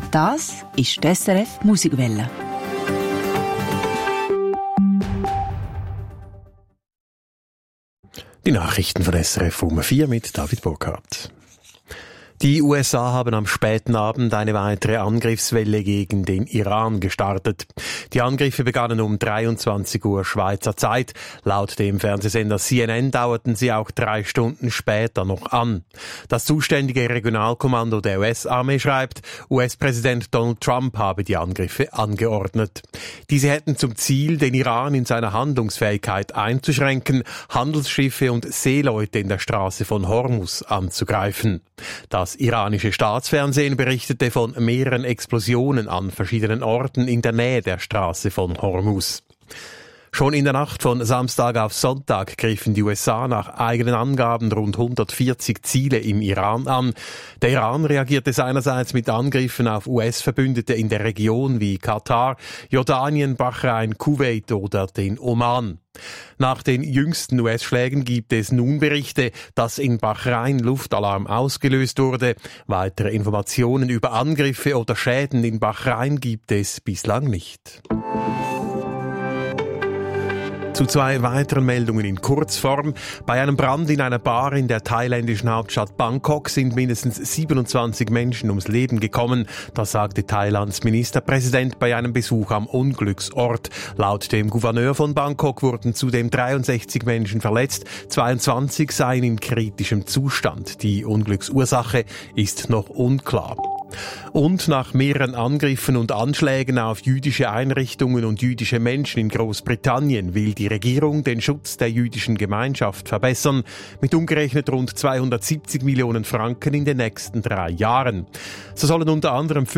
Das ist die SRF Musikwelle. Die Nachrichten von SRF um 4 mit David Burkhardt. Die USA haben am späten Abend eine weitere Angriffswelle gegen den Iran gestartet. Die Angriffe begannen um 23 Uhr Schweizer Zeit. Laut dem Fernsehsender CNN dauerten sie auch 3 Stunden später noch an. Das zuständige Regionalkommando der US-Armee schreibt, US-Präsident Donald Trump habe die Angriffe angeordnet. Diese hätten zum Ziel, den Iran in seiner Handlungsfähigkeit einzuschränken, Handelsschiffe und Seeleute in der Straße von Hormuz anzugreifen. Das iranische Staatsfernsehen berichtete von mehreren Explosionen an verschiedenen Orten in der Nähe der Straße von Hormuz. Schon in der Nacht von Samstag auf Sonntag griffen die USA nach eigenen Angaben rund 140 Ziele im Iran an. Der Iran reagierte seinerseits mit Angriffen auf US-Verbündete in der Region wie Katar, Jordanien, Bahrain, Kuwait oder den Oman. Nach den jüngsten US-Schlägen gibt es nun Berichte, dass in Bahrain Luftalarm ausgelöst wurde. Weitere Informationen über Angriffe oder Schäden in Bahrain gibt es bislang nicht. Zu 2 weiteren Meldungen in Kurzform. Bei einem Brand in einer Bar in der thailändischen Hauptstadt Bangkok sind mindestens 27 Menschen ums Leben gekommen. Das sagte Thailands Ministerpräsident bei einem Besuch am Unglücksort. Laut dem Gouverneur von Bangkok wurden zudem 63 Menschen verletzt. 22 seien in kritischem Zustand. Die Unglücksursache ist noch unklar. Und nach mehreren Angriffen und Anschlägen auf jüdische Einrichtungen und jüdische Menschen in Großbritannien will die Regierung den Schutz der jüdischen Gemeinschaft verbessern, mit umgerechnet rund 270 Millionen Franken in den nächsten 3 Jahren. So sollen unter anderem